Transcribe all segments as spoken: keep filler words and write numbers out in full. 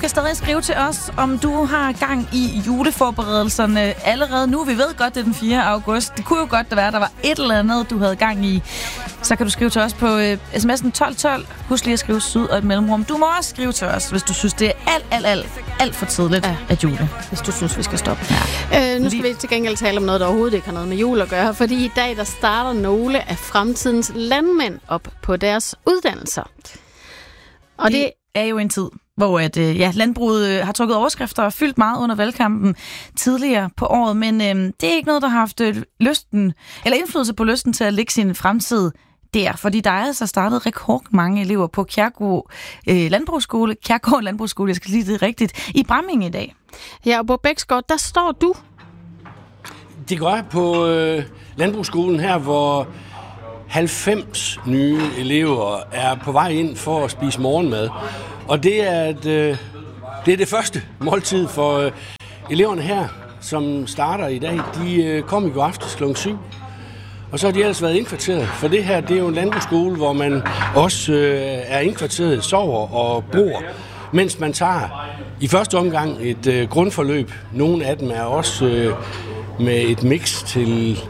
kan stadig skrive til os, om du har gang i juleforberedelserne allerede nu. Vi ved godt, det er den fjerde august. Det kunne jo godt være, at der var et eller andet, du havde gang i. Så kan du skrive til os på uh, sms'en tolv tolv. Husk lige at skrive syd og et mellemrum. Du må også skrive til os, hvis du synes, det er alt, alt, alt, alt for tidligt ja. at jule. Hvis du synes, vi skal stoppe. Ja. Øh, nu skal vi til gengæld tale om noget, der overhovedet ikke har noget med jul at gøre. Fordi i dag, der starter nogle af fremtidens landmænd op på deres uddannelser. Og det er jo en tid, hvor at, ja, landbruget har trukket overskrifter og fyldt meget under valgkampen tidligere på året, men øh, det er ikke noget, der har haft lysten, eller indflydelse på lysten til at lægge sin fremtid der, fordi der er altså startet rekordmange elever på Kjærgaard øh, Landbrugsskole, Kjærgaard Landbrugsskole, jeg skal sige det rigtigt, i Bramming i dag. Ja, og på Bæksgaard, der står du. Det går på øh, Landbrugsskolen her, hvor halvfems nye elever er på vej ind for at spise morgenmad. Og det er, et, øh, det, er det første måltid for øh, eleverne her, som starter i dag. De øh, kom i går aftes klokken syv, og så har de ellers været indkvarteret. For det her, det er jo en landbrugsskole, hvor man også øh, er indkvarteret, sover og bor, mens man tager i første omgang et øh, grundforløb. Nogle af dem er også øh, med et mix til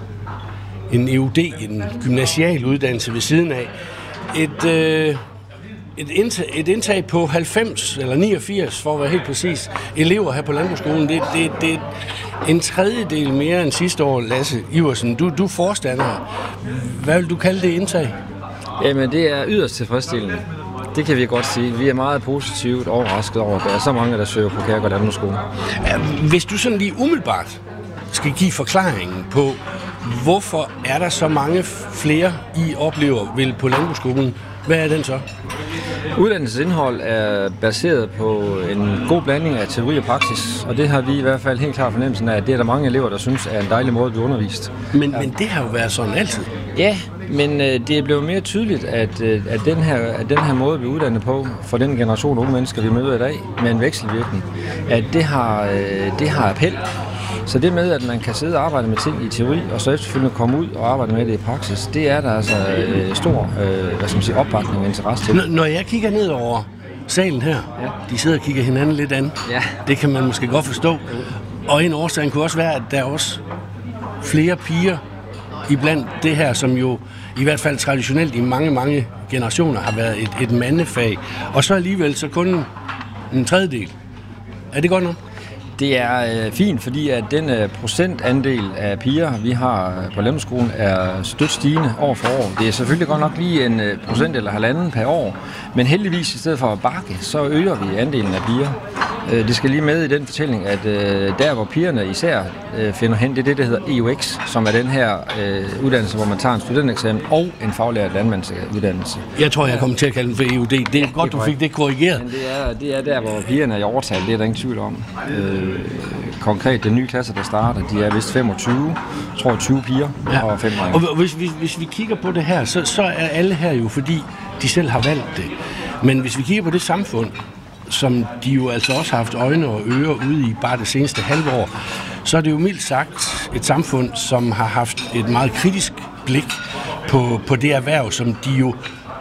en E U D, en gymnasial uddannelse ved siden af. Et, øh, et, indtag, et indtag på halvfems eller niogfirs, for at være helt præcis, elever her på Landbrugsskolen. Det, det, det er en tredjedel mere end sidste år, Lasse Iversen. Du, du er forstander. Hvad vil du kalde det indtag? Jamen, det er yderst tilfredsstillende. Det kan vi godt sige. Vi er meget positivt overrasket over, at der er så mange, der søger på Kjærgaard Landbrugsskole. Hvis du sådan lige umiddelbart skal give forklaringen på, hvorfor er der så mange flere, I oplever vel på Landbrugsskolen? Hvad er den så? Uddannelsesindhold er baseret på en god blanding af teori og praksis, og det har vi i hvert fald helt klart fornemmelsen af, at det er der mange elever, der synes er en dejlig måde at blive undervist. Men, ja. men det har jo været sådan altid. Ja, men øh, det er blevet mere tydeligt, at, øh, at, den her, at den her måde, at blive uddannet på, for den generation unge mennesker, vi møder i dag, med en vekselvirkning, at det har, øh, det har appel. Så det med, at man kan sidde og arbejde med ting i teori, og så efterfølgende komme ud og arbejde med det i praksis, det er der altså øh, stor øh, hvad skal man sige, opbakning og interesse til. N- når jeg kigger ned over salen her, ja. De sidder og kigger hinanden lidt an. Ja. Det kan man måske godt forstå. Og en årsag kunne også være, at der er også flere piger iblandt det her, som jo i hvert fald traditionelt i mange, mange generationer har været et, et mandefag. Og så alligevel så kun en tredjedel. Er det godt nok? Det er øh, fint, fordi at den øh, procentandel af piger, vi har på Landbrugsskolen, er stødt stigende år for år. Det er selvfølgelig godt nok lige en øh, procent eller halvanden per år, men heldigvis i stedet for at bakke, så øger vi andelen af piger. Øh, det skal lige med i den fortælling, at øh, der hvor pigerne især øh, finder hen, det er det, der hedder E U X, som er den her øh, uddannelse, hvor man tager en studentereksamen og en faglært landmandsuddannelse. Jeg tror, jeg kommer til at kalde den for E U D. Det er ja, godt, du fik det korrigeret. Men det er, det er der, hvor pigerne er i overtal, det er der ingen tvivl om. Øh, konkret, den nye klasse, der starter, de er vist femogtyve, tror jeg tyve piger ja. og fem drenge. Og hvis, hvis, hvis vi kigger på det her, så, så er alle her jo, fordi de selv har valgt det. Men hvis vi kigger på det samfund, som de jo altså også har haft øjne og ører ude i bare det seneste halve år, så er det jo mildt sagt et samfund, som har haft et meget kritisk blik på, på det erhverv, som de jo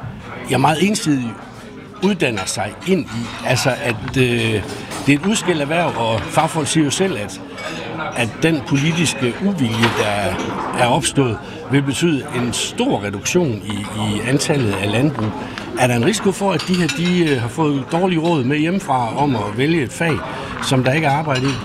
ja, meget ensidigt uddanner sig ind i. Altså, at øh, det er et udskilt erhverv, og fagfolk siger jo selv, at, at den politiske uvilje, der er opstået, vil betyde en stor reduktion i, i antallet af landbrug. Er der en risiko for, at de her de har fået dårlige råd med hjemmefra om at vælge et fag, som der ikke er arbejde i?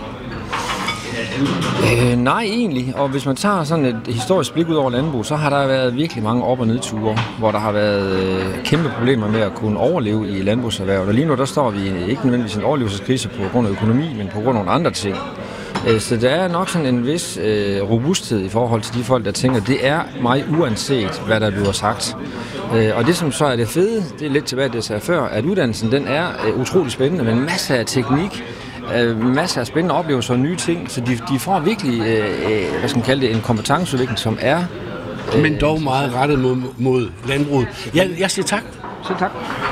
Øh, nej, egentlig. Og hvis man tager sådan et historisk blik ud over landbrug, så har der været virkelig mange op- og nedture, hvor der har været øh, kæmpe problemer med at kunne overleve i landbrugserhvervet. Og lige nu, der står vi ikke nødvendigvis en overlevelseskrise på grund af økonomi, men på grund af nogle andre ting. Øh, så der er nok sådan en vis øh, robusthed i forhold til de folk, der tænker, det er mig uanset, hvad der bliver sagt. Øh, og det, som så er det fede, det er lidt tilbage det, jeg sagde før, at uddannelsen, den er øh, utrolig spændende, med masser af teknik, øh, masser af spændende oplevelser og nye ting, så de, de får virkelig, øh, hvad skal man kalde det, en kompetenceudvikling, som er... Øh, Men dog meget rettet mod, mod landbruget. Jeg, jeg siger tak. Så tak.